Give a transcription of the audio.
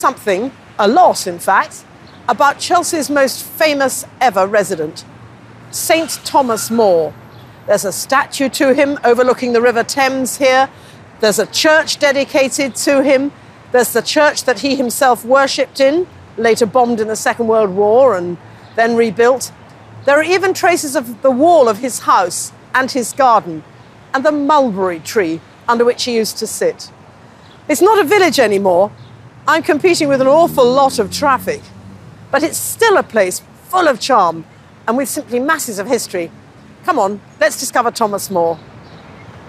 something, a lot in fact, about Chelsea's most famous ever resident, St. Thomas More. There's a statue to him overlooking the River Thames here. There's a church dedicated to him. There's the church that he himself worshipped in, later bombed in the Second World War and then rebuilt. There are even traces of the wall of his house and his garden and the mulberry tree under which he used to sit. It's not a village anymore. I'm competing with an awful lot of traffic, but it's still a place full of charm and with simply masses of history. Come on, let's discover Thomas More.